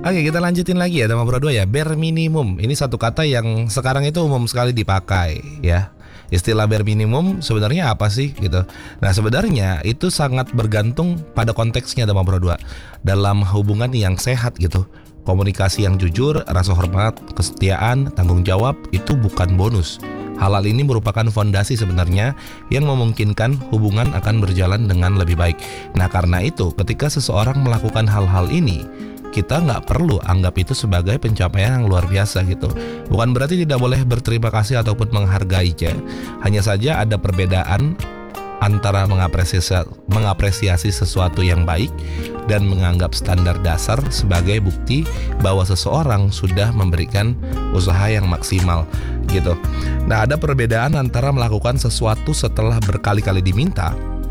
Oke, kita lanjutin lagi ya tema berdua ya. Bare minimum. Ini satu kata yang sekarang itu umum sekali dipakai ya. Istilah bare minimum sebenarnya apa sih gitu. Nah, sebenarnya itu sangat bergantung pada konteksnya tema berdua. Dalam hubungan yang sehat gitu, komunikasi yang jujur, rasa hormat, kesetiaan, tanggung jawab itu bukan bonus. Hal-hal ini merupakan fondasi sebenarnya yang memungkinkan hubungan akan berjalan dengan lebih baik. Nah, karena itu ketika seseorang melakukan hal-hal ini, kita nggak perlu anggap itu sebagai pencapaian yang luar biasa gitu. Bukan berarti tidak boleh berterima kasih ataupun menghargainya. Hanya saja ada perbedaan antara mengapresiasi sesuatu yang baik dan menganggap standar dasar sebagai bukti bahwa seseorang sudah memberikan usaha yang maksimal gitu. Nah, ada perbedaan antara melakukan sesuatu setelah berkali-kali diminta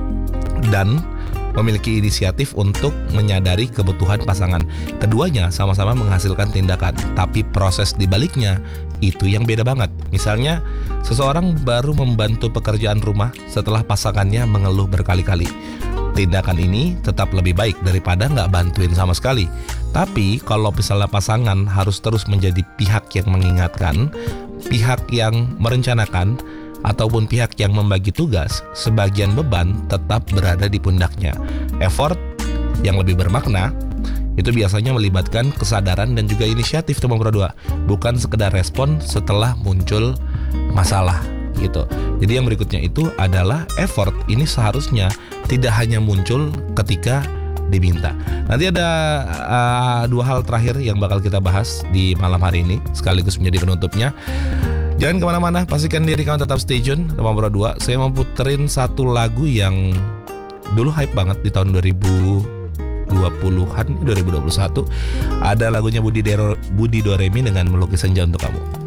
dan memiliki inisiatif untuk menyadari kebutuhan pasangan. Keduanya sama-sama menghasilkan tindakan, tapi proses dibaliknya itu yang beda banget. Misalnya, seseorang baru membantu pekerjaan rumah setelah pasangannya mengeluh berkali-kali. Tindakan ini tetap lebih baik daripada nggak bantuin sama sekali. Tapi kalau misalnya pasangan harus terus menjadi pihak yang mengingatkan, pihak yang merencanakan, ataupun pihak yang membagi tugas, sebagian beban tetap berada di pundaknya. Effort yang lebih bermakna itu biasanya melibatkan kesadaran dan juga inisiatif teman berdua, bukan sekedar respon setelah muncul masalah gitu. Jadi yang berikutnya itu adalah effort ini seharusnya tidak hanya muncul ketika diminta. Nanti ada dua hal terakhir yang bakal kita bahas di malam hari ini sekaligus menjadi penutupnya. Jangan kemana-mana, pastikan diri kamu tetap stay tune. Teman berdua, saya mau puterin satu lagu yang dulu hype banget di tahun 2020-an, 2021. Ada lagunya Budi Doremi dengan Melukis Senja untuk kamu.